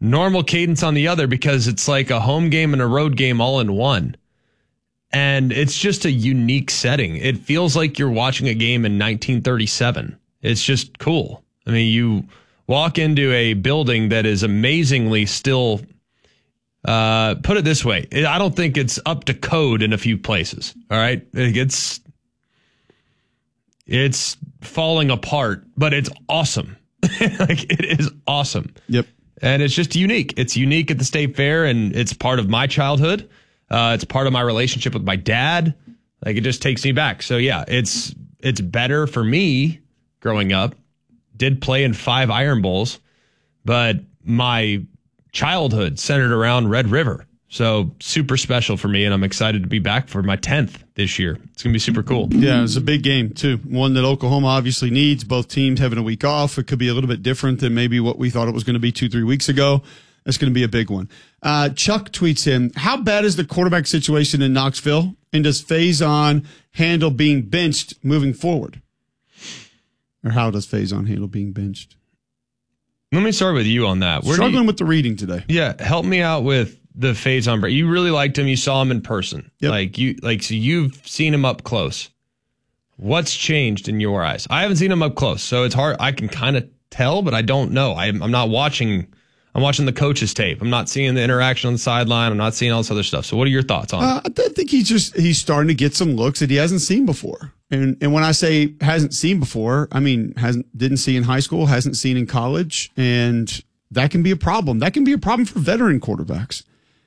normal cadence on the other, because it's like a home game and a road game all in one. And it's just a unique setting. It feels like you're watching a game in 1937. It's just cool. I mean, you walk into a building that is amazingly still, put it this way, I don't think it's up to code in a few places. All right. It's falling apart, but it's awesome. Like, it is awesome. Yep. And it's just unique. It's unique at the State Fair, and it's part of my childhood. It's part of my relationship with my dad. Like, it just takes me back. So yeah, it's better for me growing up. Did play in 5 Iron Bowls, but my childhood centered around Red River. So super special for me, and I'm excited to be back for my 10th this year. It's going to be super cool. Yeah, it's a big game, too. One that Oklahoma obviously needs. Both teams having a week off. It could be a little bit different than maybe what we thought it was going to be 2-3 weeks ago. That's going to be a big one. Chuck tweets in, how bad is the quarterback situation in Knoxville? And does Faison handle being benched moving forward? Or how does Faison handle being benched? Let me start with you on that. Struggling with the reading today. Yeah, help me out with the Faison. You really liked him. You saw him in person. Yep. So you've seen him up close. What's changed in your eyes? I haven't seen him up close, so it's hard. I can kind of tell, but I don't know. I'm not watching. I'm watching the coach's tape. I'm not seeing the interaction on the sideline. I'm not seeing all this other stuff. So what are your thoughts on it? I think he's starting to get some looks that he hasn't seen before. And when I say hasn't seen before, I mean didn't see in high school, hasn't seen in college, and that can be a problem. That can be a problem for veteran quarterbacks.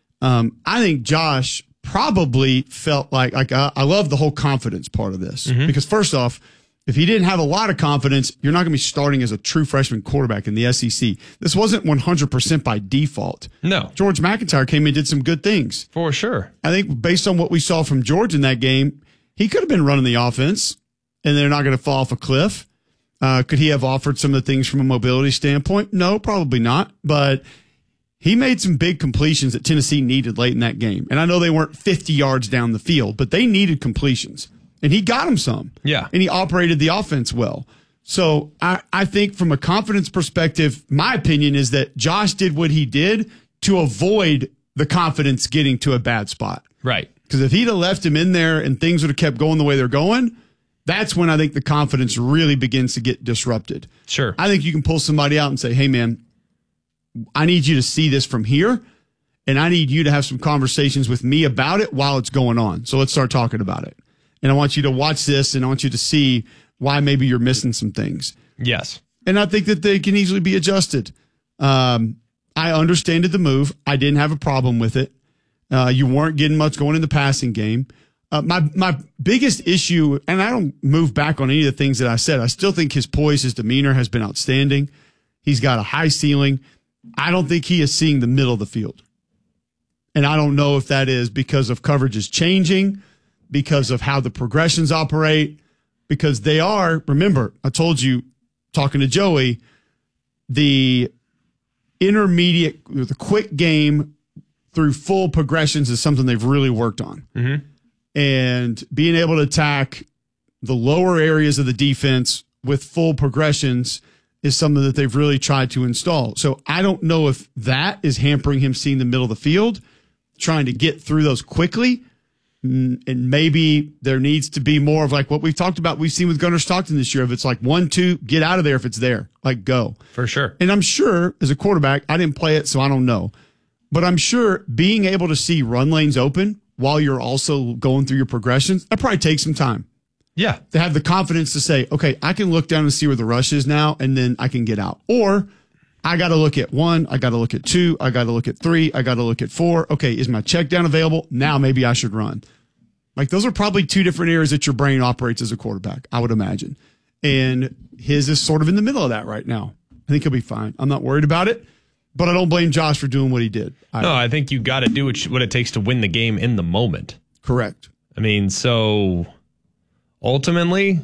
I think Josh probably felt like I love the whole confidence part of this, because first off, if he didn't have a lot of confidence, you're not going to be starting as a true freshman quarterback in the SEC. This wasn't 100% by default. No. George McIntyre came in and did some good things. For sure. I think based on what we saw from George in that game, he could have been running the offense, and they're not going to fall off a cliff. Could he have offered some of the things from a mobility standpoint? No, probably not. But he made some big completions that Tennessee needed late in that game. And I know they weren't 50 yards down the field, but they needed completions. And he got him some. Yeah. And he operated the offense well. So I think from a confidence perspective, my opinion is that Josh did what he did to avoid the confidence getting to a bad spot. Right. Because if he'd have left him in there and things would have kept going the way they're going, that's when I think the confidence really begins to get disrupted. Sure. I think you can pull somebody out and say, hey, man, I need you to see this from here, and I need you to have some conversations with me about it while it's going on. So let's start talking about it. And I want you to watch this, and I want you to see why maybe you're missing some things. Yes. And I think that they can easily be adjusted. I understood the move. I didn't have a problem with it. You weren't getting much going in the passing game. My biggest issue, and I don't move back on any of the things that I said, I still think his poise, his demeanor has been outstanding. He's got a high ceiling. I don't think he is seeing the middle of the field. And I don't know if that is because of coverage is changing, because of how the progressions operate, because they are, remember, I told you, talking to Joey, the intermediate, the quick game through full progressions is something they've really worked on. Mm-hmm. And being able to attack the lower areas of the defense with full progressions is something that they've really tried to install. So I don't know if that is hampering him seeing the middle of the field, trying to get through those quickly. And maybe there needs to be more of like what we've talked about, we've seen with Gunnar Stockton this year. If it's like 1-2, get out of there if it's there. Like, go. For sure. And I'm sure as a quarterback, I didn't play it, so I don't know. But I'm sure being able to see run lanes open while you're also going through your progressions, that probably takes some time. Yeah. To have the confidence to say, okay, I can look down and see where the rush is now, and then I can get out. Or I got to look at 1, I got to look at 2, I got to look at 3, I got to look at 4. Okay, is my check down available? Now maybe I should run. Like, those are probably 2 different areas that your brain operates as a quarterback, I would imagine. And his is sort of in the middle of that right now. I think he'll be fine. I'm not worried about it, but I don't blame Josh for doing what he did. I think you got to do what it takes to win the game in the moment. Correct. I mean, so ultimately,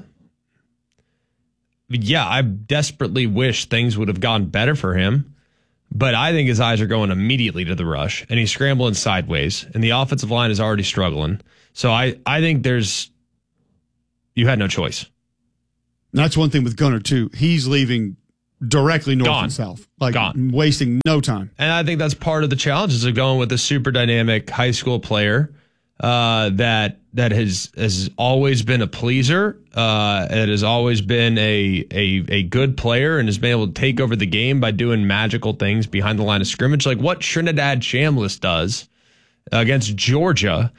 yeah, I desperately wish things would have gone better for him, but I think his eyes are going immediately to the rush, and he's scrambling sideways, and the offensive line is already struggling. So I think you had no choice. And that's one thing with Gunnar, too. He's leaving directly north Gone. and south, like Gone. wasting no time. And I think that's part of the challenges of going with a super dynamic high school player that has always been a pleaser, that has always been a good player and has been able to take over the game by doing magical things behind the line of scrimmage, like what Trinidad Chambliss does against Georgia.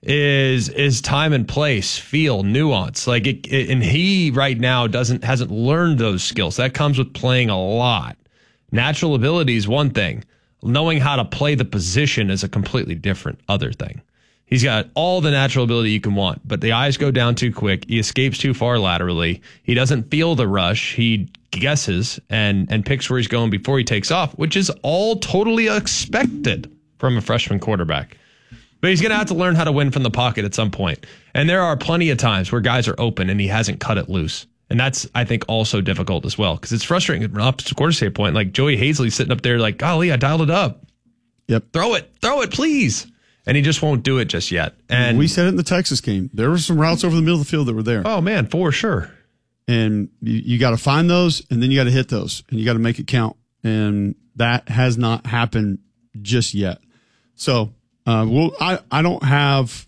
Is time and place, feel, nuance, like and he right now hasn't learned those skills. That comes with playing a lot. Natural ability is one thing. Knowing how to play the position is a completely different other thing. He's got all the natural ability you can want, but the eyes go down too quick. He escapes too far laterally. He doesn't feel the rush. He guesses and picks where he's going before he takes off, which is all totally expected from a freshman quarterback. But he's going to have to learn how to win from the pocket at some point. And there are plenty of times where guys are open and he hasn't cut it loose. And that's, I think, also difficult as well, because it's frustrating up to quarter standpoint. Like Joey Hazley sitting up there like, golly, I dialed it up. Yep. Throw it, please. And he just won't do it just yet. And we said it in the Texas game. There were some routes over the middle of the field that were there. Oh, man, for sure. And you got to find those, and then you got to hit those, and you got to make it count. And that has not happened just yet. So, I don't have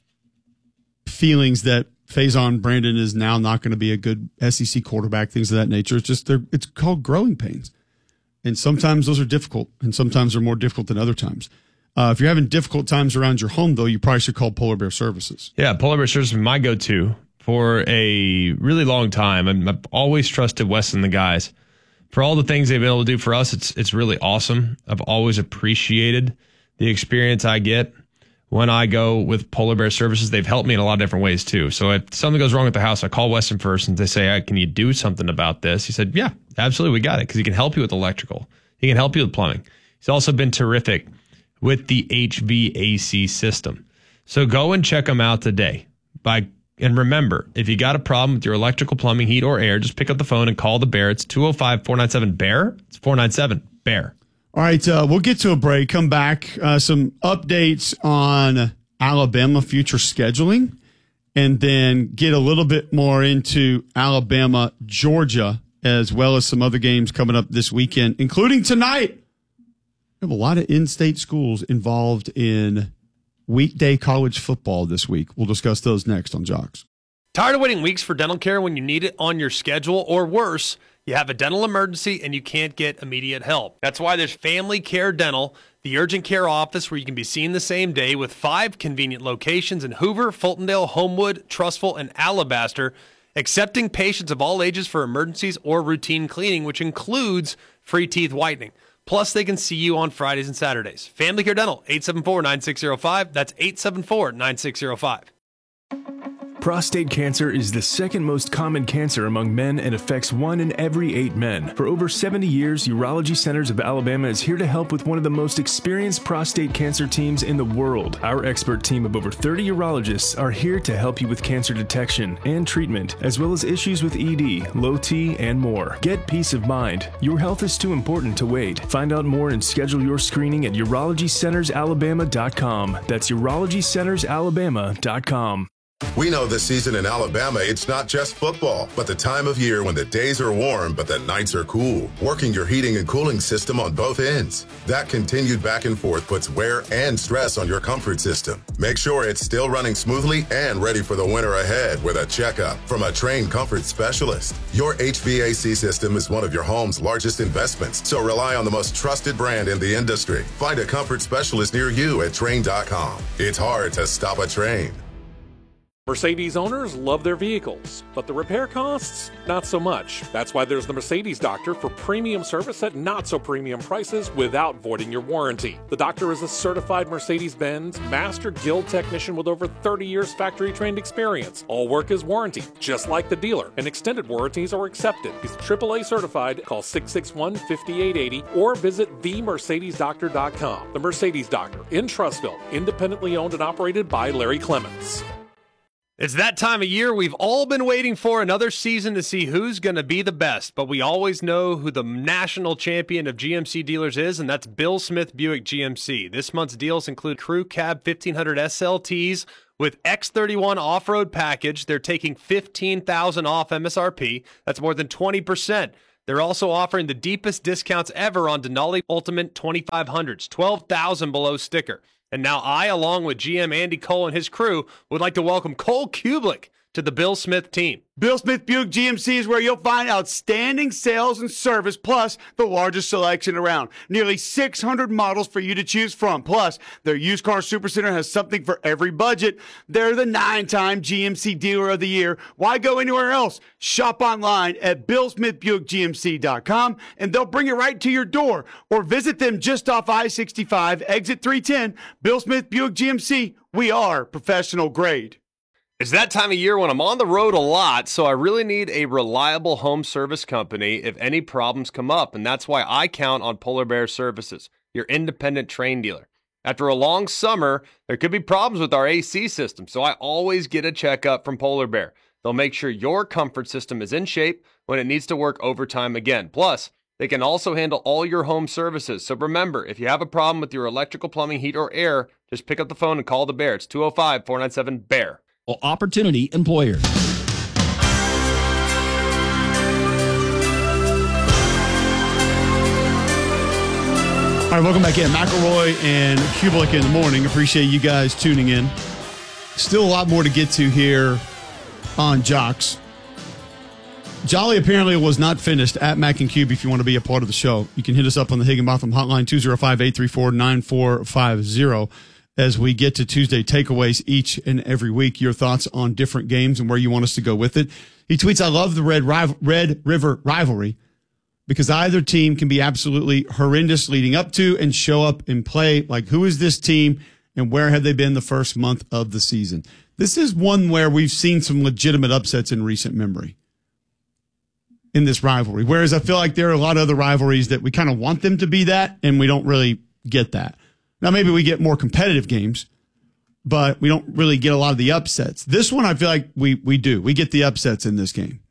feelings that Faison Brandon is now not going to be a good SEC quarterback, things of that nature. It's just it's called growing pains. And sometimes those are difficult, and sometimes they're more difficult than other times. If you're having difficult times around your home, though, you probably should call Polar Bear Services. Yeah, Polar Bear Services is my go-to for a really long time. I've always trusted Wes and the guys. For all the things they've been able to do for us, it's really awesome. I've always appreciated the experience I get when I go with Polar Bear Services. They've helped me in a lot of different ways, too. So if something goes wrong at the house, I call Weston first and they say, hey, can you do something about this? He said, yeah, absolutely, we got it, because he can help you with electrical. He can help you with plumbing. He's also been terrific with the HVAC system. So go and check them out today. And remember, if you got a problem with your electrical, plumbing, heat, or air, just pick up the phone and call the Bear. It's 205-497-BEAR. It's 497-BEAR. All right, we'll get to a break. Come back. Some updates on Alabama future scheduling, and then get a little bit more into Alabama, Georgia, as well as some other games coming up this weekend, including tonight. We have a lot of in-state schools involved in weekday college football this week. We'll discuss those next on Jocks. Tired of waiting weeks for dental care when you need it on your schedule, or worse, you have a dental emergency and you can't get immediate help? That's why there's Family Care Dental, the urgent care office where you can be seen the same day, with 5 convenient locations in Hoover, Fultondale, Homewood, Trussville, and Alabaster, accepting patients of all ages for emergencies or routine cleaning, which includes free teeth whitening. Plus, they can see you on Fridays and Saturdays. Family Care Dental, 874-9605. That's 874-9605. Prostate cancer is the second most common cancer among men and affects 1 in every 8 men. For over 70 years, Urology Centers of Alabama is here to help with one of the most experienced prostate cancer teams in the world. Our expert team of over 30 urologists are here to help you with cancer detection and treatment, as well as issues with ED, low T, and more. Get peace of mind. Your health is too important to wait. Find out more and schedule your screening at UrologyCentersAlabama.com. That's UrologyCentersAlabama.com. We know this season in Alabama, it's not just football, but the time of year when the days are warm, but the nights are cool. Working your heating and cooling system on both ends. That continued back and forth puts wear and stress on your comfort system. Make sure it's still running smoothly and ready for the winter ahead with a checkup from a trained comfort specialist. Your HVAC system is one of your home's largest investments, so rely on the most trusted brand in the industry. Find a comfort specialist near you at Trane.com. It's hard to stop a train. Mercedes owners love their vehicles, but the repair costs, not so much. That's why there's the Mercedes Doctor for premium service at not so premium prices without voiding your warranty. The doctor is a certified Mercedes-Benz Master Guild technician with over 30 years factory trained experience. All work is warranted, just like the dealer, and extended warranties are accepted. He's AAA certified. Call 661-5880 or visit themercedesdoctor.com. The Mercedes Doctor in Trussville, independently owned and operated by Larry Clements. It's that time of year we've all been waiting for, another season to see who's going to be the best. But we always know who the national champion of GMC dealers is, and that's Bill Smith Buick GMC. This month's deals include Crew Cab 1500 SLTs with X31 off-road package. They're taking $15,000 off MSRP. That's more than 20%. They're also offering the deepest discounts ever on Denali Ultimate 2500s, 12,000 below sticker. And now I, along with GM Andy Cole and his crew, would like to welcome Cole Kublik to the Bill Smith team. Bill Smith Buick GMC is where you'll find outstanding sales and service, plus the largest selection around. Nearly 600 models for you to choose from. Plus, their used car supercenter has something for every budget. They're the 9-time GMC Dealer of the Year. Why go anywhere else? Shop online at BillSmithBuickGMC.com, and they'll bring it right to your door. Or visit them just off I-65, exit 310. Bill Smith Buick GMC, we are professional grade. It's that time of year when I'm on the road a lot, so I really need a reliable home service company if any problems come up, and that's why I count on Polar Bear Services, your independent train dealer. After a long summer, there could be problems with our AC system, so I always get a checkup from Polar Bear. They'll make sure your comfort system is in shape when it needs to work overtime again. Plus, they can also handle all your home services. So remember, if you have a problem with your electrical, plumbing, heat, or air, just pick up the phone and call the Bear. It's 205-497-BEAR. Opportunity Employer. All right, welcome back in. McElroy and Kublik in the morning. Appreciate you guys tuning in. Still a lot more to get to here on Jocks. Jolly apparently was not finished at Mac and Cube. If you want to be a part of the show, you can hit us up on the Higginbotham hotline, 205-834-9450. As we get to Tuesday takeaways each and every week, your thoughts on different games and where you want us to go with it. He tweets, I love the Red River rivalry because either team can be absolutely horrendous leading up to and show up and play like, who is this team and where have they been the first month of the season? This is one where we've seen some legitimate upsets in recent memory in this rivalry, whereas I feel like there are a lot of other rivalries that we kind of want them to be that, and we don't really get that. Now, maybe we get more competitive games, but we don't really get a lot of the upsets. This one, I feel like we do. We get the upsets in this game.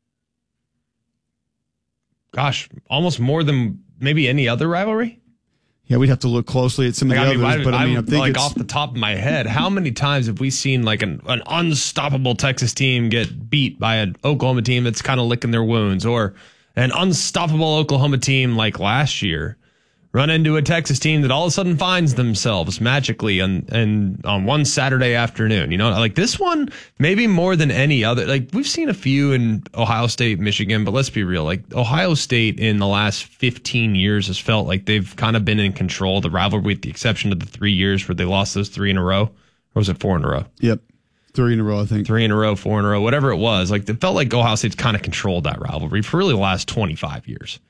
Gosh, almost more than maybe any other rivalry? Yeah, we'd have to look closely at some of the others, but I think like off the top of my head, how many times have we seen like an unstoppable Texas team get beat by an Oklahoma team that's kind of licking their wounds, or an unstoppable Oklahoma team like last year run into a Texas team that all of a sudden finds themselves magically on one Saturday afternoon? You know, like this one, maybe more than any other. Like we've seen a few in Ohio State, Michigan, but let's be real. Like Ohio State in the last 15 years has felt like they've kind of been in control of the rivalry, with the exception of the 3 years where they lost those 3 in a row. Or was it 4 in a row? Yep. 3 in a row, I think. 3 in a row, 4 in a row, whatever it was. Like it felt like Ohio State's kind of controlled that rivalry for really the last 25 years.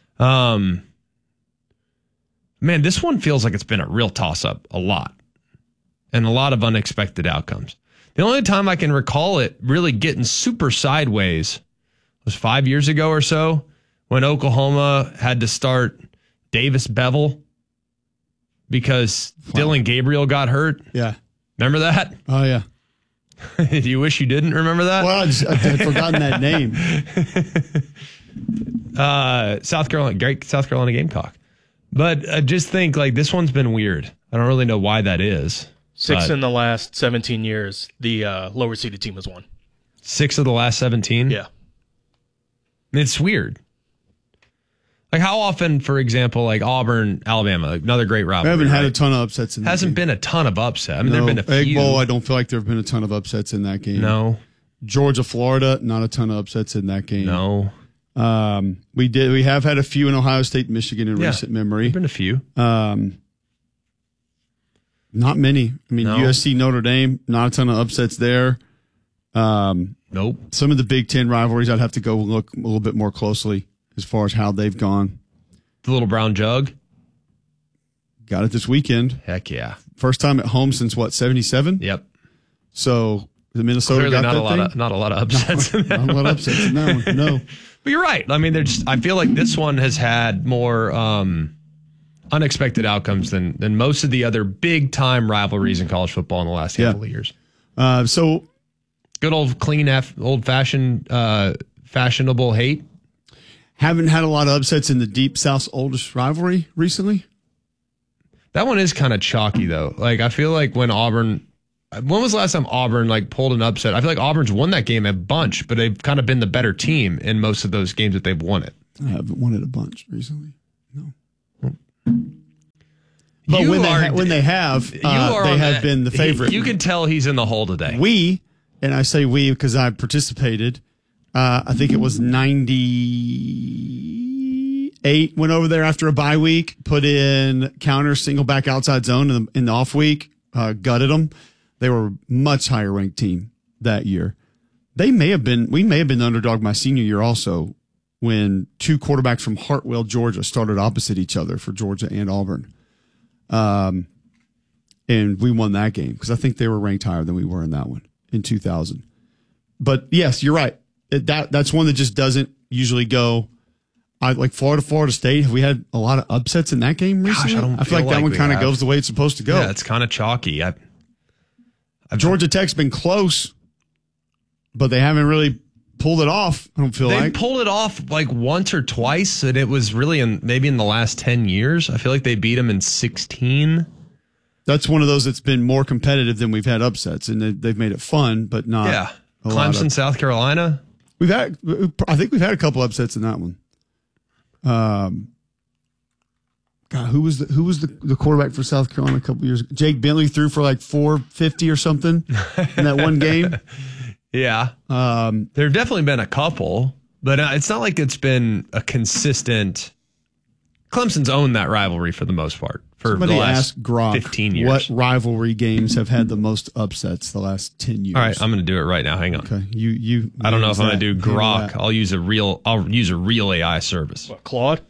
Man, this one feels like it's been a real toss-up a lot, and a lot of unexpected outcomes. The only time I can recall it really getting super sideways was 5 years ago or so, when Oklahoma had to start Davis Bevel because Dylan Gabriel got hurt. Yeah. Remember that? Oh, yeah. Do you wish you didn't remember that? Well, I had forgotten that name. South Carolina Gamecock. But I just think, like, this one's been weird. I don't really know why that is. 6 in the last 17 years, the lower seeded team has won. 6 of the last 17? Yeah. It's weird. Like, how often, for example, like Auburn, Alabama, another great rivalry. We haven't had a ton of upsets in that Hasn't game. been a ton of upsets. I mean, there have been a Egg few. Bowl, I don't feel like there have been a ton of upsets in that game. No. Georgia, Florida, not a ton of upsets in that game. No. We have had a few in Ohio State, Michigan in recent memory. Been a few. Not many. I mean, No. USC, Notre Dame, not a ton of upsets there. Nope. Some of the Big Ten rivalries, I'd have to go look a little bit more closely as far as how they've gone. The Little Brown Jug. Got it this weekend. Heck yeah. First time at home since what, 77? Yep. So the Minnesota Clearly got not a lot of upsets. Not a lot of upsets in that one. No. But you're right. I mean, I feel like this one has had more unexpected outcomes than most of the other big time rivalries in college football in the last handful of years. So good old clean, old fashioned, fashionable hate. Haven't had a lot of upsets in the Deep South's oldest rivalry recently. That one is kind of chalky though. Like I feel like when was the last time Auburn like pulled an upset? I feel like Auburn's won that game a bunch, but they've kind of been the better team in most of those games that they've won it. I haven't won it a bunch recently. No. But when they have been the favorite. You can tell he's in the hole today. And I say we because I participated. I think it was 98. Went over there after a bye week, put in counter single back outside zone in the off week, gutted them. They were a much higher ranked team that year. We may have been the underdog my senior year also, when two quarterbacks from Hartwell, Georgia started opposite each other for Georgia and Auburn. And we won that game because I think they were ranked higher than we were in that one in 2000. But yes, you're right. That's one that just doesn't usually go. Like Florida State. Have we had a lot of upsets in that game recently? Gosh, I feel like that one kind of goes the way it's supposed to go. Yeah, it's kind of chalky. Georgia Tech's been close, but they haven't really pulled it off. I don't feel they like pulled it off like once or twice, and it was really maybe in the last 10 years. I feel like they beat them in 16. That's one of those that's been more competitive than we've had upsets, and they've made it fun, but not. Yeah, Clemson, South Carolina. I think we've had a couple upsets in that one. God, who was the quarterback for South Carolina a couple years ago? Jake Bentley threw for like 450 or something in that one game. Yeah. There have definitely been a couple, but it's not like it's been a consistent. Clemson's owned that rivalry for the most part for Somebody the last asked Gronk 15 years. What rivalry games have had the most upsets the last 10 years? All right, I'm going to do it right now. Hang on. Okay, you. I don't know if I'm going to do Grok. I'll use a real AI service. What, Claude?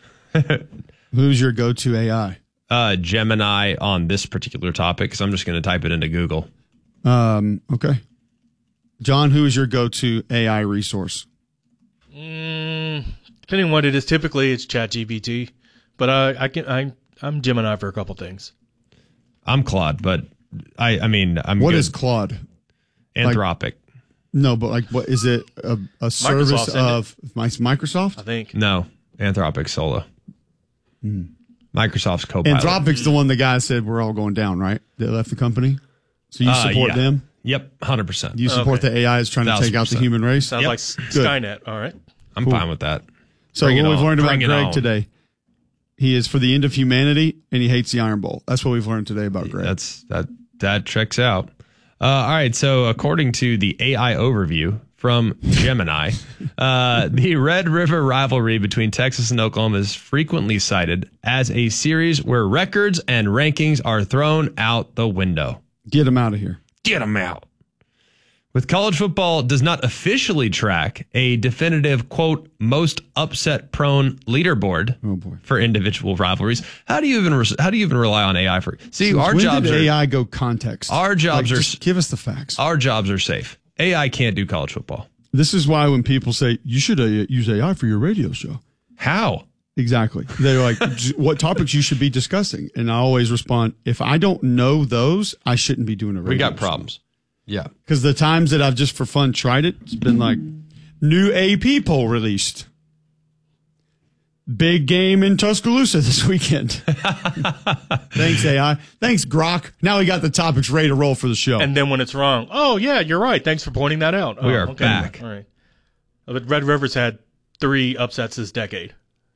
Who's your go-to AI? Gemini on this particular topic, because I'm just going to type it into Google. Okay. John, who is your go-to AI resource? Depending on what it is, typically it's ChatGPT, but I'm Gemini for a couple things. I'm Claude, but I'm What good. is Claude? Anthropic. No, but like, what is it? A service of Microsoft? I think. No, Anthropic solo. Microsoft's Copilot. Anthropic's the one the guy said we're all going down, right? They left the company. So you support them? Yep, 100%. You support the AI is trying to take out the human race? Sounds like Skynet. All right. I'm fine with that. So Bring what it we've on. learned about Bring it Greg on. today, he is for the end of humanity and he hates the Iron Bowl. That's what we've learned today about Greg. That checks out. All right, so according to the AI overview from Gemini, the Red River rivalry between Texas and Oklahoma is frequently cited as a series where records and rankings are thrown out the window. Get him out of here. Get them out. With college football does not officially track a definitive, quote, most upset prone leaderboard for individual rivalries. How do you even rely on AI for? See, Since our when jobs did are AI go context. Our jobs are just give us the facts. Our jobs are safe. AI can't do college football. This is why when people say you should use AI for your radio show. How? Exactly. They're like, what topics you should be discussing. And I always respond, if I don't know those, I shouldn't be doing a radio We got show. problems. Yeah. Because the times that I've just for fun tried it, it's been like, new AP poll released. Big game in Tuscaloosa this weekend. Thanks, AI. Thanks, Grok. Now we got the topics ready to roll for the show. And then when it's wrong, oh, yeah, you're right. Thanks for pointing that out. We are back. All right. But Red River's had 3 upsets this decade.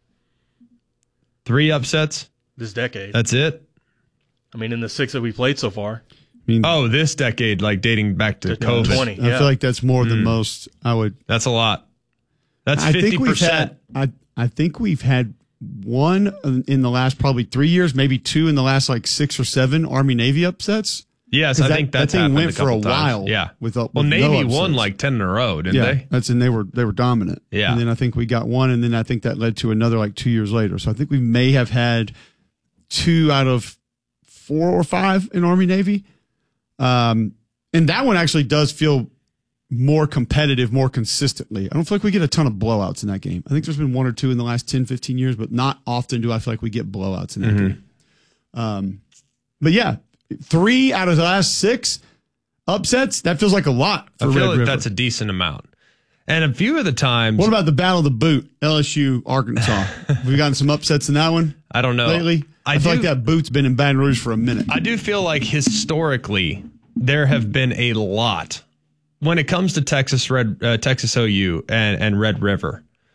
3 upsets? This decade. That's it? I mean, in the 6 that we played so far. This decade, like dating back to COVID. 20, I feel like that's more than most. That's a lot. That's 50%. I think we've had one in the last probably 3 years, maybe 2 in the last like 6 or 7 Army Navy upsets. Yes, I think that's that thing happened went a for a couple times. while. Yeah. With Navy no won upsets. like 10 in a row, didn't they? And they were dominant. Yeah. And then I think we got one, and then I think that led to another like 2 years later. So I think we may have had 2 out of 4 or 5 in Army Navy. And that one actually does feel more competitive, more consistently. I don't feel like we get a ton of blowouts in that game. I think there's been 1 or 2 in the last 10, 15 years, but not often do I feel like we get blowouts in that game. But yeah, 3 out of the last 6 upsets, that feels like a lot for I feel Red like River. that's a decent amount. And a few of the times. What about the Battle of the Boot, LSU, Arkansas? We've gotten some upsets in that one I don't know. lately. I feel like that boot's been in Baton Rouge for a minute. I do feel like historically there have been a lot when it comes to Texas OU and Red River.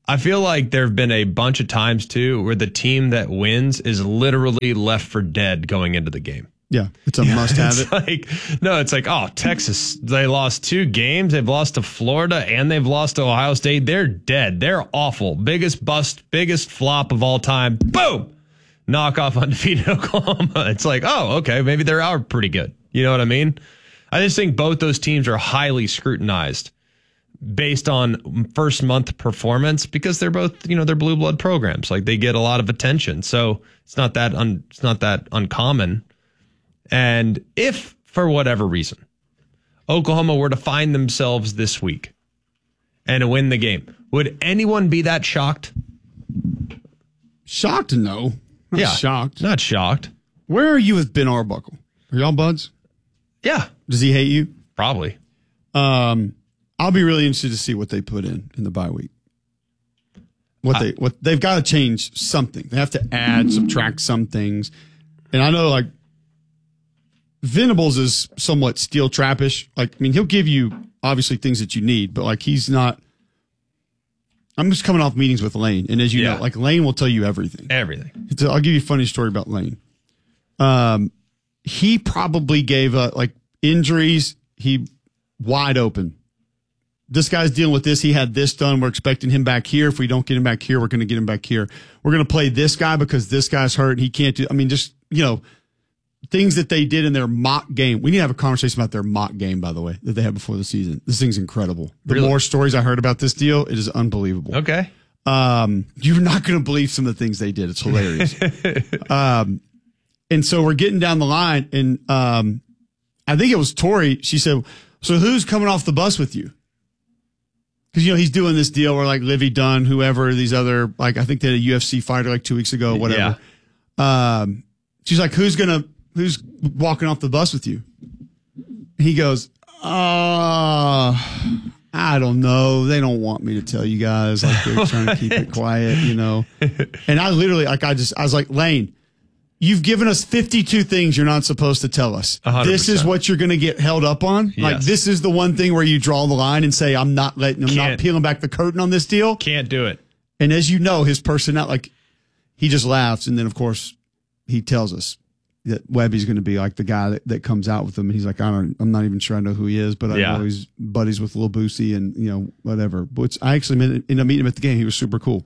I feel like there have been a bunch of times, too, where the team that wins is literally left for dead going into the game. Yeah, it's a must-have. It's like, oh, Texas, they lost 2 games. They've lost to Florida, and they've lost to Ohio State. They're dead. They're awful. Biggest bust, biggest flop of all time. Boom! Knock off undefeated Oklahoma. It's like, oh, okay, maybe they are pretty good. You know what I mean? I just think both those teams are highly scrutinized based on first month performance because they're both, they're blue blood programs. Like they get a lot of attention. So it's not that uncommon. And if for whatever reason Oklahoma were to find themselves this week and win the game, would anyone be that shocked? Shocked? No. Not shocked. Not shocked. Where are you with Ben Arbuckle? Are y'all buds? Yeah. Does he hate you? Probably. I'll be really interested to see what they put in the bye week. What they've got to change something. They have to add, subtract some things. And I know like Venables is somewhat steel trappish. Like, I mean, he'll give you obviously things that you need, but like he's not. I'm just coming off meetings with Lane, and as you know, like Lane will tell you everything. Everything. I'll give you a funny story about Lane. He probably gave like injuries. He wide open. This guy's dealing with this. He had this done. We're expecting him back here. If we don't get him back here, we're going to get him back here. We're going to play this guy because this guy's hurt. He can't do. I mean, just things that they did in their mock game. We need to have a conversation about their mock game, by the way, that they had before the season. This thing's incredible. The more stories I heard about this deal, it is unbelievable. Okay. You're not going to believe some of the things they did. It's hilarious. And so we're getting down the line, and I think it was Tori. She said, "So who's coming off the bus with you?" Because he's doing this deal where like Livy Dunn, whoever these other like I think they had a UFC fighter like 2 weeks ago, whatever. Yeah. She's like, "Who's walking off the bus with you?" He goes, "I don't know. They don't want me to tell you guys. Like they're trying to keep it quiet, And I literally I was like, Lane, you've given us 52 things you're not supposed to tell us. 100%. This is what you're going to get held up on. Yes. Like this is the one thing where you draw the line and say, I'm not peeling back the curtain on this deal. Can't do it. And as you know, his personality, like he just laughs. And then of course he tells us that Webby's going to be like the guy that comes out with him. And he's like, I'm not even sure I know who he is, but I know he's buddies with Lil Boosie and whatever. But I actually ended up meeting him at the game. He was super cool.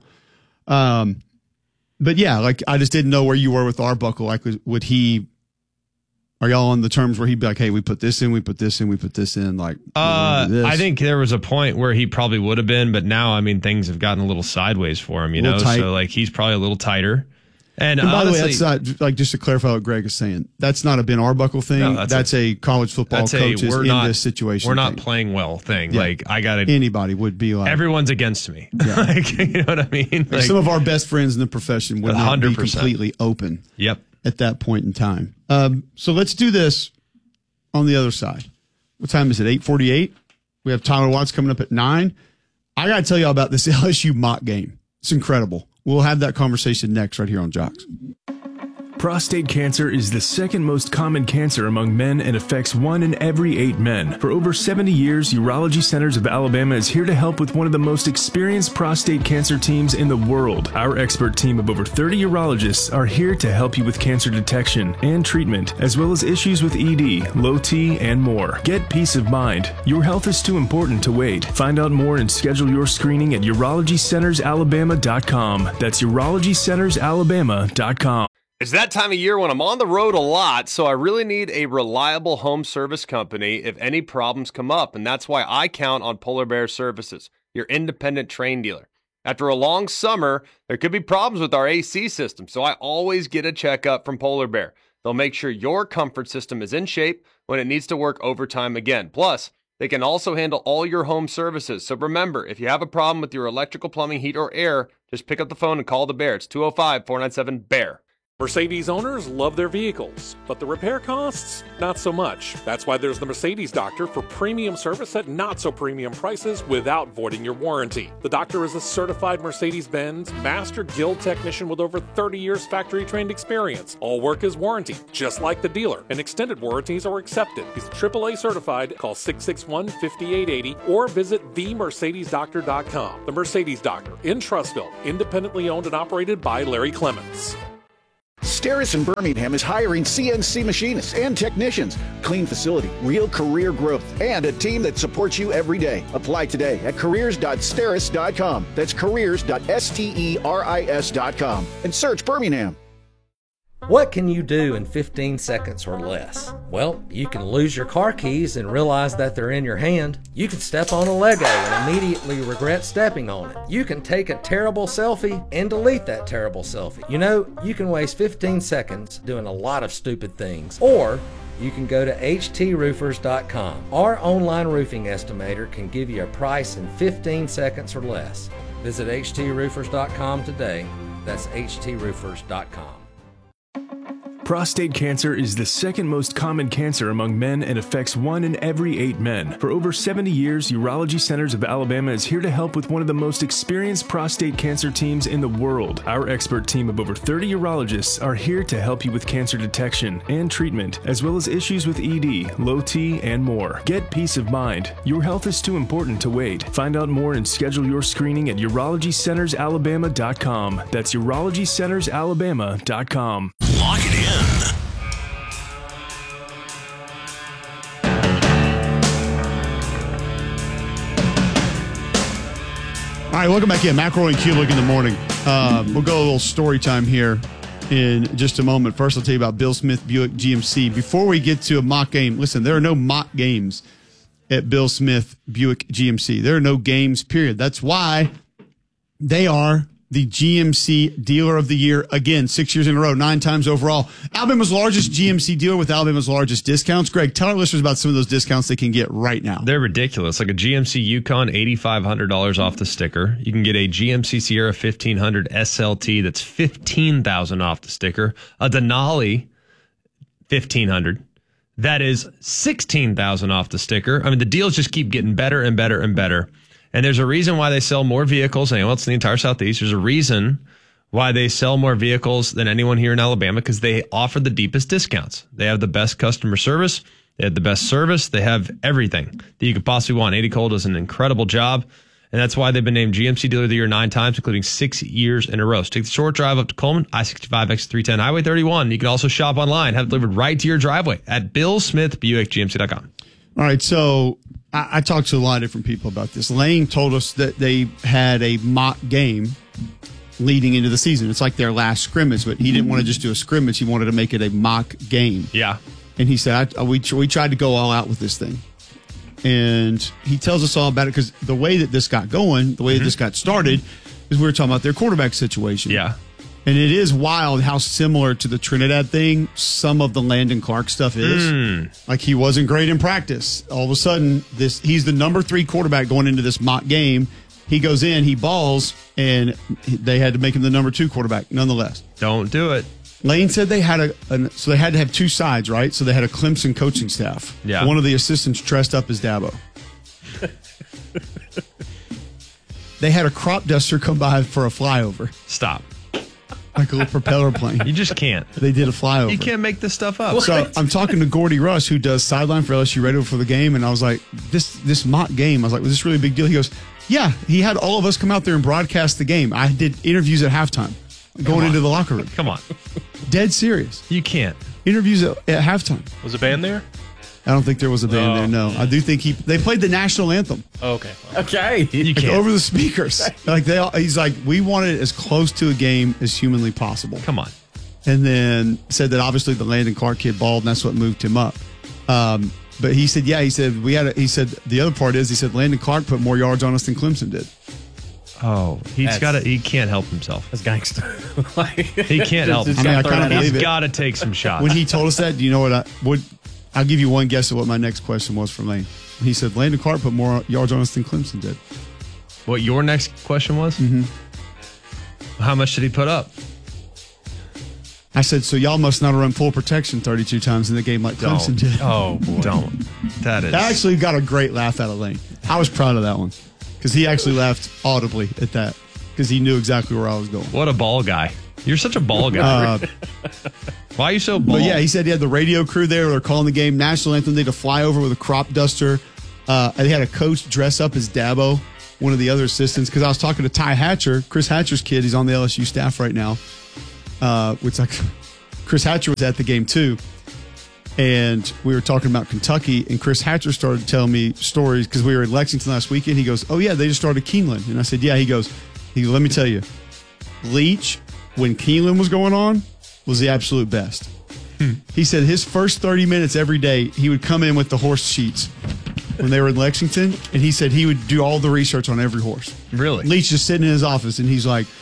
But yeah, like I just didn't know where you were with Arbuckle. Like, are y'all on the terms where he'd be like, hey, we put this in, we put this in, we put this in? Like, I think there was a point where he probably would have been, but now, I mean, things have gotten a little sideways for him, tight. So like he's probably a little tighter. And by honestly, the way, that's not like just to clarify what Greg is saying. That's not a Ben Arbuckle thing. No, that's a college football coaches in this situation. We're not playing well thing. Yeah. Like anybody would be like everyone's against me. Yeah. Like, you know what I mean? Like, some of our best friends in the profession would not 100%. Be completely open. Yep. At that point in time. So let's do this on the other side. What time is it? 8:48. We have Tyler Watts coming up at 9. I got to tell y'all about this LSU mock game. It's incredible. We'll have that conversation next right here on Jocks. Prostate cancer is the second most common cancer among men and affects 1 in every 8 men. For over 70 years, Urology Centers of Alabama is here to help with one of the most experienced prostate cancer teams in the world. Our expert team of over 30 urologists are here to help you with cancer detection and treatment, as well as issues with ED, low T, and more. Get peace of mind. Your health is too important to wait. Find out more and schedule your screening at urologycentersalabama.com. That's urologycentersalabama.com. It's that time of year when I'm on the road a lot, so I really need a reliable home service company if any problems come up, and that's why I count on Polar Bear Services, your independent Trane dealer. After a long summer, there could be problems with our AC system, so I always get a checkup from Polar Bear. They'll make sure your comfort system is in shape when it needs to work overtime again. Plus, they can also handle all your home services. So remember, if you have a problem with your electrical, plumbing, heat, or air, just pick up the phone and call the Bear. It's 205-497-BEAR. Mercedes owners love their vehicles, but the repair costs, not so much. That's why there's the Mercedes Doctor for premium service at not so premium prices without voiding your warranty. The doctor is a certified Mercedes-Benz Master Guild technician with over 30 years factory trained experience. All work is warranty, just like the dealer, and extended warranties are accepted. He's AAA certified. Call 661-5880 or visit themercedesdoctor.com. The Mercedes Doctor in Trussville, independently owned and operated by Larry Clements. Steris in Birmingham is hiring CNC machinists and technicians. Clean facility, real career growth, and a team that supports you every day. Apply today at careers.steris.com. That's careers.steris.com. And search Birmingham. What can you do in 15 seconds or less? Well, you can lose your car keys and realize that they're in your hand. You can step on a Lego and immediately regret stepping on it. You can take a terrible selfie and delete that terrible selfie. You know, you can waste 15 seconds doing a lot of stupid things. Or you can go to htroofers.com. Our online roofing estimator can give you a price in 15 seconds or less. Visit htroofers.com today. That's htroofers.com. Prostate cancer is the second most common cancer among men and affects 1 in every 8 men. For over 70 years, Urology Centers of Alabama is here to help with one of the most experienced prostate cancer teams in the world. Our expert team of over 30 urologists are here to help you with cancer detection and treatment, as well as issues with ED, low T, and more. Get peace of mind. Your health is too important to wait. Find out more and schedule your screening at urologycentersalabama.com. That's urologycentersalabama.com. Lock it in. All right, welcome back in. McElroy and Kulik in the morning. We'll go a little story time here in just a moment. First, I'll tell you about Bill Smith Buick GMC. Before we get to a mock game, listen, there are no mock games at Bill Smith Buick GMC. There are no games, period. That's why they are the GMC Dealer of the Year again, 6 years in a row, 9 times overall. Alabama's largest GMC dealer with Alabama's largest discounts. Greg, tell our listeners about some of those discounts they can get right now. They're ridiculous. Like a GMC Yukon, $8,500 off the sticker. You can get a GMC Sierra 1500 SLT that's $15,000 off the sticker. A Denali 1500 that is $16,000 off the sticker. I mean, the deals just keep getting better and better and better. And there's a reason why they sell more vehicles than anyone else in the entire Southeast. There's a reason why they sell more vehicles than anyone here in Alabama, because they offer the deepest discounts. They have the best customer service. They have the best service. They have everything that you could possibly want. Andy Cole does an incredible job, and that's why they've been named GMC Dealer of the Year 9 times, including 6 years in a row. So take the short drive up to Coleman, I-65, exit 310, Highway 31. You can also shop online, have it delivered right to your driveway at BillSmithBuickGMC.com. All right, so I talked to a lot of different people about this. Lane told us that they had a mock game leading into the season. It's like their last scrimmage, but he didn't want to just do a scrimmage. He wanted to make it a mock game. Yeah. And he said, we tried to go all out with this thing. And he tells us all about it because the way that this got going, the way that this got started, is we were talking about their quarterback situation. Yeah. And it is wild how similar to the Trinidad thing some of the Landon Clark stuff is. Like, he wasn't great in practice. All of a sudden, he's the number 3 quarterback going into this mock game. He goes in, he balls, and they had to make him the number 2 quarterback nonetheless. Don't do it. Lane said they had so they had to have 2 sides, right? So they had a Clemson coaching staff. Yeah. One of the assistants dressed up as Dabo. They had a crop duster come by for a flyover. Stop. Like a little propeller plane. You just can't. They did a flyover. You can't make this stuff up. So I'm talking to Gordy Rush, who does sideline for LSU Radio for the game, and I was like, this mock game, I was like, was this really a big deal? He goes, yeah, he had all of us come out there and broadcast the game. I did interviews at halftime, going into the locker room. Come on. Dead serious. You can't. Interviews at halftime. Was the band there? I don't think there was a band there, no. I do think they played the national anthem. Oh, okay. Okay. You can't. Over the speakers. He's like, we wanted it as close to a game as humanly possible. Come on. And then said that obviously the Landon Clark kid balled, and that's what moved him up. But he said, he said the other part is, he said Landon Clark put more yards on us than Clemson did. Oh, he can't help himself. That's gangster. He can't help himself. I kind of believe He's it. got to take some shots. When he told us that, do you know what I'll give you one guess at what my next question was for Lane. He said Landon Clark put more yards on us than Clemson did. What your next question was? Mm-hmm. How much did he put up? I said, so y'all must not have run full protection 32 times in the game like Clemson did. Oh, boy. Don't. That actually got a great laugh out of Lane. I was proud of that one because he actually laughed audibly at that because he knew exactly where I was going. What a ball guy. You're such a ball guy. Why are you so bald? But yeah, he said he had the radio crew there. They're calling the game. National anthem. They had to fly over with a crop duster. They had a coach dress up as Dabo, one of the other assistants, because I was talking to Ty Hatcher, Chris Hatcher's kid. He's on the LSU staff right now. Which Chris Hatcher was at the game too, and we were talking about Kentucky, and Chris Hatcher started telling me stories because we were in Lexington last weekend. He goes, "Oh yeah, they just started Keeneland," and I said, "Yeah." He goes, "Let me tell you, Leach when Keeneland was going on was the absolute best." He said his first 30 minutes every day he would come in with the horse sheets when they were in Lexington, and he said he would do all the research on every horse. Really? Leach just sitting in his office, and he's like.